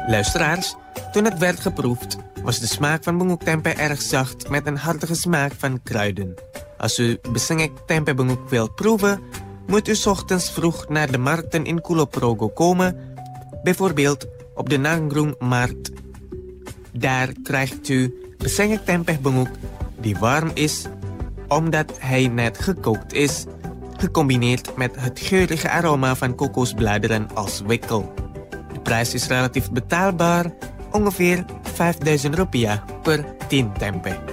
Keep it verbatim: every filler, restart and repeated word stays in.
Luisteraars, toen het werd geproefd, was de smaak van bunguk tempe erg zacht met een hartige smaak van kruiden. Als u besengek tempe bunguk wilt proeven, moet u 's ochtends vroeg naar de markten in Kuloprogo komen, bijvoorbeeld op de Nanggroeng-markt. Daar krijgt u besengek tempe bunguk die warm is, omdat hij net gekookt is, gecombineerd met het geurige aroma van kokosbladeren als wikkel. De prijs is relatief betaalbaar, ongeveer vijfduizend rupiah per tien tempe.